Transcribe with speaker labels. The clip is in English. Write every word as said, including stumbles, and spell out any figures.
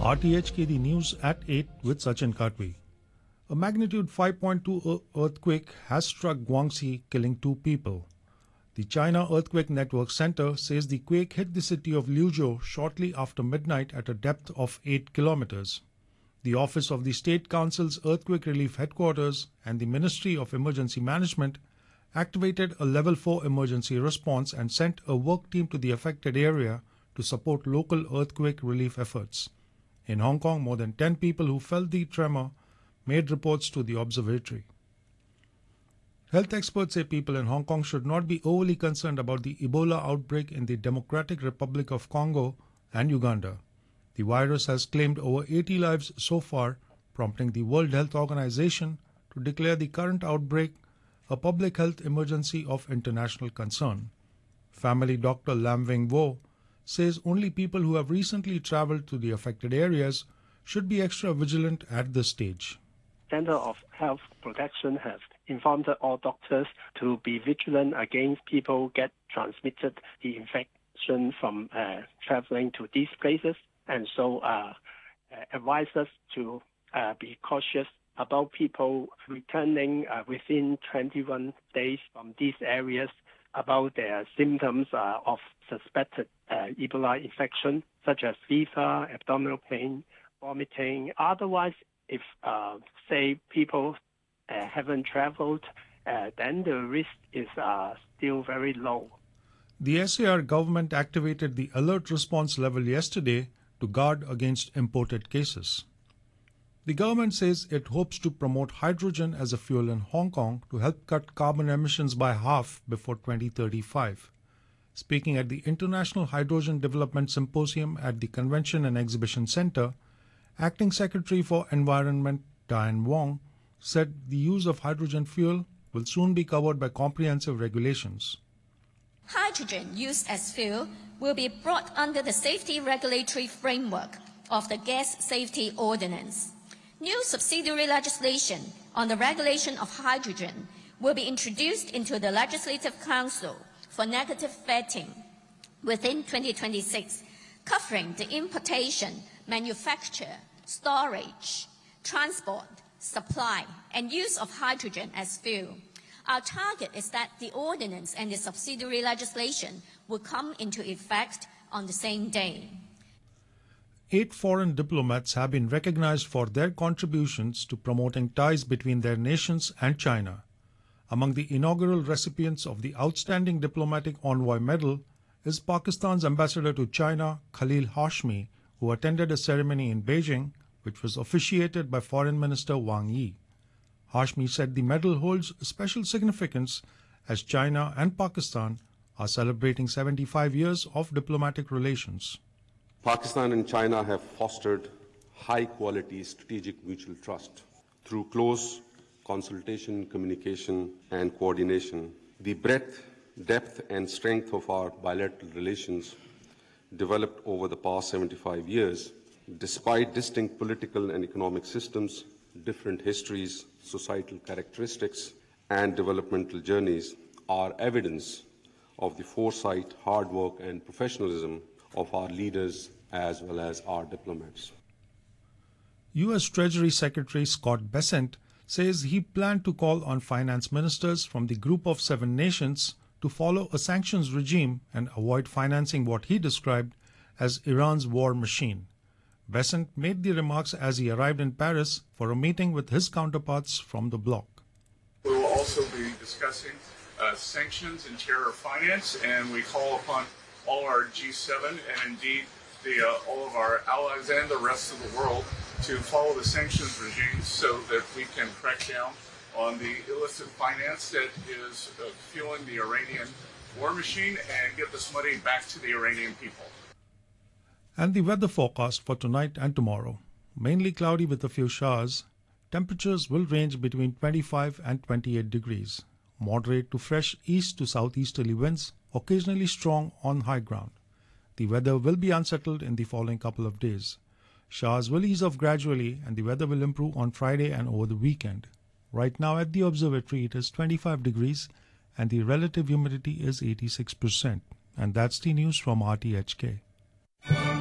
Speaker 1: R T H K the news at eight with Sachin Katwi. A magnitude five point two earthquake has struck Guangxi, killing two people. The China Earthquake Network Center says the quake hit the city of Liuzhou shortly after midnight at a depth of eight kilometers. The Office of the State Council's Earthquake Relief Headquarters and the Ministry of Emergency Management activated a level four emergency response and sent a work team to the affected area to support local earthquake relief efforts. In Hong Kong, more than ten people who felt the tremor made reports to the observatory. Health experts say people in Hong Kong should not be overly concerned about the Ebola outbreak in the Democratic Republic of Congo and Uganda. The virus has claimed over eighty lives so far, prompting the World Health Organization to declare the current outbreak a public health emergency of international concern. Family doctor Lam Wing Wo says only people who have recently traveled to the affected areas should be extra vigilant at this stage.
Speaker 2: Center of Health Protection has informed all doctors to be vigilant against people get transmitted the infection from uh, traveling to these places, and so uh, advise us to uh, be cautious about people returning uh, within twenty-one days from these areas about their symptoms uh, of suspected uh, Ebola infection, such as fever, abdominal pain, vomiting. Otherwise, if, uh, say, people uh, haven't traveled, uh, then the risk is uh, still very low.
Speaker 1: The S A R government activated the alert response level yesterday to guard against imported cases. The government says it hopes to promote hydrogen as a fuel in Hong Kong to help cut carbon emissions by half before twenty thirty-five. Speaking at the International Hydrogen Development Symposium at the Convention and Exhibition Centre, Acting Secretary for Environment Diane Wong said the use of hydrogen fuel will soon be covered by comprehensive regulations.
Speaker 3: Hydrogen used as fuel will be brought under the safety regulatory framework of the Gas Safety Ordinance. New subsidiary legislation on the regulation of hydrogen will be introduced into the Legislative Council for negative vetting within twenty twenty-six, covering the importation, manufacture, storage, transport, supply, and use of hydrogen as fuel. Our target is that the ordinance and the subsidiary legislation will come into effect on the same day.
Speaker 1: Eight foreign diplomats have been recognized for their contributions to promoting ties between their nations and China. Among the inaugural recipients of the Outstanding Diplomatic Envoy Medal is Pakistan's ambassador to China, Khalil Hashmi, who attended a ceremony in Beijing, which was officiated by Foreign Minister Wang Yi. Hashmi said the medal holds special significance as China and Pakistan are celebrating seventy-five years of diplomatic relations.
Speaker 4: Pakistan and China have fostered high-quality strategic mutual trust through close consultation, communication, and coordination. The breadth, depth, and strength of our bilateral relations developed over the past seventy-five years, despite distinct political and economic systems, different histories, societal characteristics, and developmental journeys, are evidence of the foresight, hard work, and professionalism of our leaders as well as our diplomats.
Speaker 1: U S Treasury Secretary Scott Bessent says he planned to call on finance ministers from the Group of Seven Nations to follow a sanctions regime and avoid financing what he described as Iran's war machine. Bessent made the remarks as he arrived in Paris for a meeting with his counterparts from the bloc.
Speaker 5: We will also be discussing uh, sanctions and terror finance, and we call upon all our G seven and indeed the, uh, all of our allies and the rest of the world to follow the sanctions regime so that we can crack down on the illicit finance that is uh, fueling the Iranian war machine and get this money back to the Iranian people.
Speaker 1: And the weather forecast for tonight and tomorrow. Mainly cloudy with a few showers. Temperatures will range between twenty-five and twenty-eight degrees. Moderate to fresh east to southeasterly winds, occasionally strong on high ground. The weather will be unsettled in the following couple of days. Showers will ease off gradually and the weather will improve on Friday and over the weekend. Right now at the observatory it is twenty-five degrees and the relative humidity is eighty-six percent. And that's the news from R T H K.